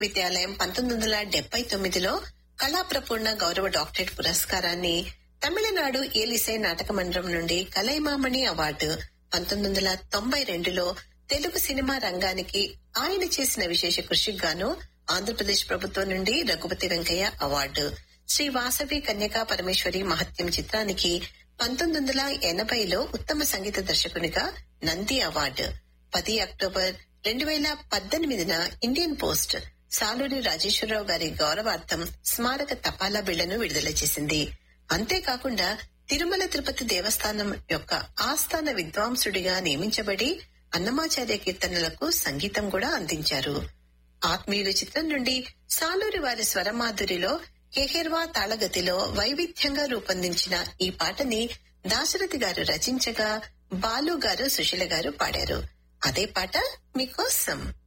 విద్యాలయం 1979లో కళాప్రపూర్ణ గౌరవ డాక్టరేట్ పురస్కారాన్ని, తమిళనాడు ఏలిసై నాటక మండలం నుండి కలైమామణి అవార్డు, 1992లో తెలుగు సినిమా రంగానికి ఆయన చేసిన విశేష కృషికి గాను ఆంధ్రప్రదేశ్ ప్రభుత్వం నుండి రఘుపతి వెంకయ్య అవార్డు, శ్రీ వాసవి కన్యకా పరమేశ్వరి మహత్యం చిత్రానికి 1980లో ఉత్తమ సంగీత దర్శకునిగా Nandi award, 10 October 2018న Indian post Saluri Rajeswara Rao గారి గౌరవార్థం స్మారక తపాలా బిళ్లను విడుదల చేసింది. అంతేకాకుండా తిరుమల తిరుపతి దేవస్థానం యొక్క ఆస్థాన విద్వాంసుడిగా నియమించబడి అన్నమాచార్య కీర్తనలకు సంగీతం కూడా అందించారు. ఆత్మీయులు చిత్రం నుండి సాలూరి వారి స్వరమాధురిలో కెహెర్వా తాళగతిలో వైవిధ్యంగా రూపొందించిన ఈ పాటని దాశరథి గారు రచించగా బాలు గారు, సుశీల గారు పాడారు. అదే పాట మీకోసం.